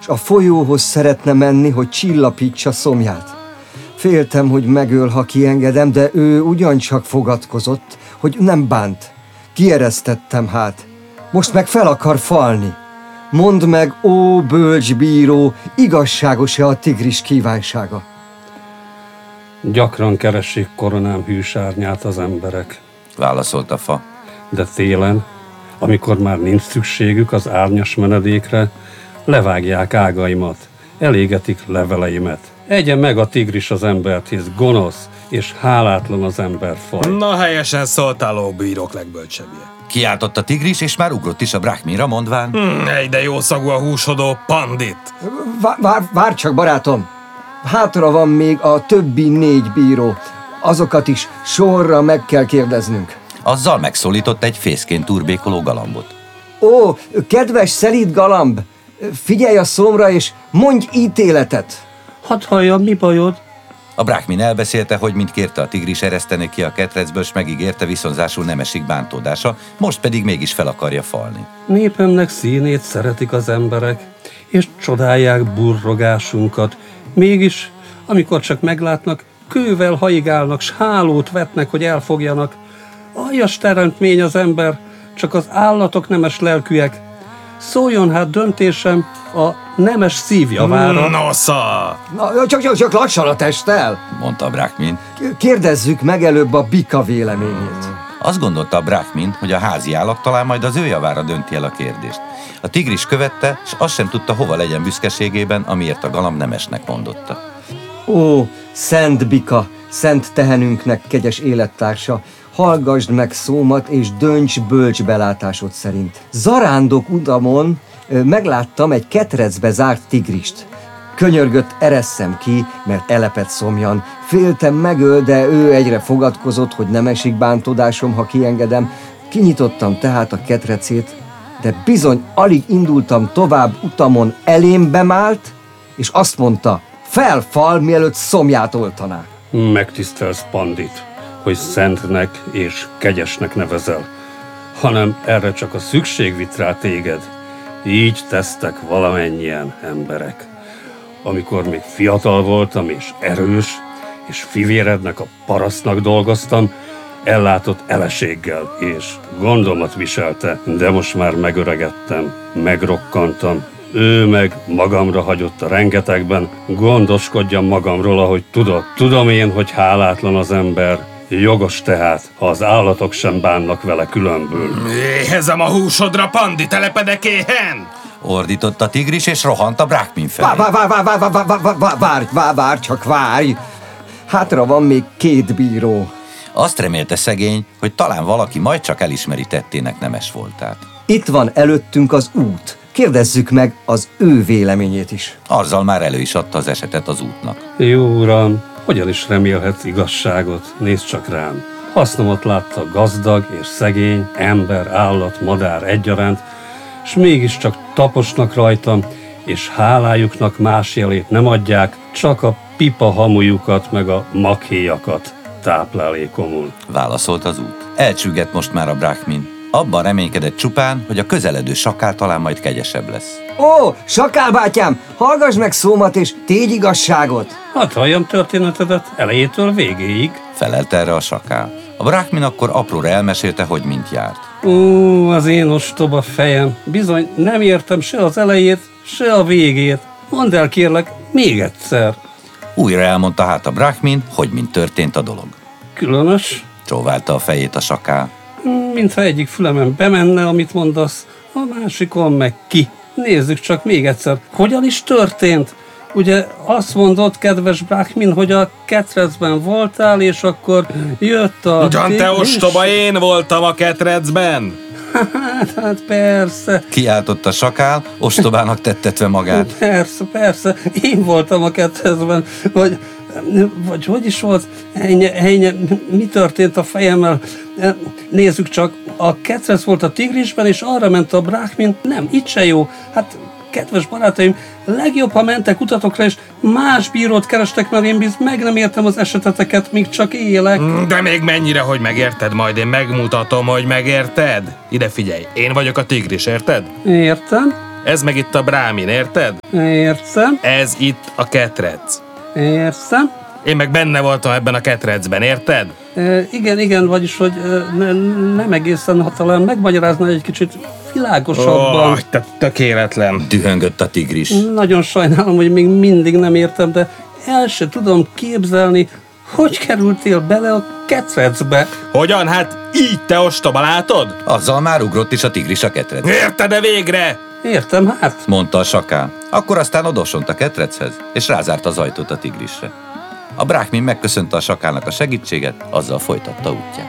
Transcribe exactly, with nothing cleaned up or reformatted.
s a folyóhoz szeretne menni, hogy csillapítsa szomját. Féltem, hogy megöl, ha kiengedem, de ő ugyancsak fogadkozott, hogy nem bánt. Kieresztettem hát. Most meg fel akar falni. Mondd meg, ó bölcs bíró, igazságos-e a tigris kívánsága? Gyakran keresik koronám hűsárnyát az emberek, válaszolt a fa. De télen, amikor már nincs szükségük az árnyas menedékre, levágják ágaimat, elégetik leveleimet. Egye meg a tigris az embert, hisz gonosz és hálátlan az emberfaj. Na, helyesen szóltál, ó bírók legbölcsebbje. Kiáltott a tigris, és már ugrott is a Brahminra, mondván: Hmm, ej, de jó szagú a húsodó pandit! Vár, vár, vár csak, barátom! Hátra van még a többi négy bíró. Azokat is sorra meg kell kérdeznünk. Azzal megszólított egy fészkén turbékoló galambot. Ó, kedves szelíd galamb! Figyelj a szomra, és mondj ítéletet! Hadd halljam, mi bajod? A Brahmin elbeszélte, hogy mint kérte a tigris, ereszteni ki a ketrecből, s megígérte, viszonzásul nem esik bántódása, most pedig mégis fel akarja falni. Népemnek színét szeretik az emberek, és csodálják burrogásunkat. Mégis, amikor csak meglátnak, kővel haigálnak, s hálót vetnek, hogy elfogjanak. Aljas teremtmény az ember, csak az állatok nemes lelkűek. Szóljon hát döntésem a nemes szív javára. Nosza! Na, csak, csak, csak lassan a testtel! Mondta a Brahmin. Kérdezzük meg előbb a bika véleményét. Azt gondolta a Brahmin, hogy a házi állat talán majd az ő javára dönti el a kérdést. A tigris követte, s azt sem tudta, hova legyen büszkeségében, amiért a galamb nemesnek mondotta. Ó, szent bika, szent tehenünknek kegyes élettársa, hallgasd meg szómat, és dönts bölcs belátásod szerint. Zarándok utamon ö, megláttam egy ketrecbe zárt tigrist. Könyörgött, eresszem ki, mert elepett szomjan. Féltem megöl, de ő egyre fogadkozott, hogy nem esik bántódásom, ha kiengedem. Kinyitottam tehát a ketrecét, de bizony alig indultam tovább utamon, elém bemált, és azt mondta: felfal, mielőtt szomját oltaná. Megtisztelsz, pandit, hogy szentnek és kegyesnek nevezel, hanem erre csak a szükség vitt rá téged. Így tesztek valamennyien emberek. Amikor még fiatal voltam és erős, és fivérednek a parasztnak dolgoztam, ellátott eleséggel és gondomat viselte, de most már megöregedtem, megrokkantam. Ő meg magamra hagyott a rengetegben, gondoskodjam magamról, ahogy tudod. Tudom én, hogy hálátlan az ember, jogos tehát, ha az állatok sem bánnak vele különbül. Éhezem a húsodra, pandi, telepedek éhen! Ordított a tigris, és rohant a Brahmin felé. Várj, várj, várj, várj, várj, várj, várj, várj, várj, várj, csak várj! Hátra van még két bíró. Azt remélte szegény, hogy talán valaki majd csak elismeri tettének nemes voltát. Itt van előttünk az út. Kérdezzük meg az ő véleményét is. Azzal már elő is adta az esetet az útnak. Jó uram, hogyan is remélhetsz igazságot? Nézd csak rám. Hasznomat látta gazdag és szegény, ember, állat, madár egyaránt, s mégiscsak taposnak rajtam, és hálájuknak más jelét nem adják, csak a pipa hamujukat meg a maghéjakat táplálékomul. Válaszolt az út. Elcsüggett most már a Brahmin. Abban reménykedett csupán, hogy a közeledő sakál talán majd kegyesebb lesz. Ó, sakál bátyám, hallgass meg szómat és tégy igazságot! Hadd halljam történetedet elejétől végéig. Felelt erre a sakál. A Brahmin akkor apróra elmesélte, hogy mint járt. Ó, az én ostoba fejem. Bizony nem értem se az elejét, se a végét. Mondd el kérlek még egyszer. Újra elmondta hát a Brahmin, hogy mint történt a dolog. Különös? Csóválta a fejét a sakál. Mintha egyik fülemen bemenne, amit mondasz, a másikon meg ki. Nézzük csak még egyszer, hogyan is történt. Ugye azt mondod, kedves Brahmin, hogy a ketrecben voltál, és akkor jött a... Ugyan te ostoba, én voltam a ketrecben! Hát, hát persze. Kiáltott a sakál, ostobának tettetve magát. Persze, persze, én voltam a ketrecben, vagy... Vagy hogy is volt? Ennyi, ennyi, mi történt a fejemmel? Nézzük csak, a ketrec volt a tigrisben, és arra ment a Brahmin. Nem, itt se jó. Hát, kedves barátaim, legjobb, ha mentek utatokra, és más bírót kerestek, mert én biz meg nem értem az eseteteket, míg csak élek. De még mennyire, hogy megérted, majd én megmutatom, hogy megérted. Ide figyelj, én vagyok a tigris, érted? Értem. Ez meg itt a brámin, érted? Értem, Ez itt a ketrec. értem. Én meg benne voltam ebben a ketrecben, érted? E, igen, igen, vagyis, hogy e, ne, nem egészen, ha talán megmagyarázna egy kicsit világosabban. Oh, te tökéletlen. Dühöngött a tigris. Nagyon sajnálom, hogy még mindig nem értem, de el se tudom képzelni, hogy kerültél bele a ketrecbe. Hogyan? Hát így, te ostoba, látod? Azzal már ugrott is a tigris a ketrecbe, Érted-e végre? Értem, hát. mondta a sakál. Akkor aztán odosont a ketrechez, és rázárta az ajtót a tigrisre. A brákmin megköszönte a sakálnak a segítséget, azzal folytatta útját.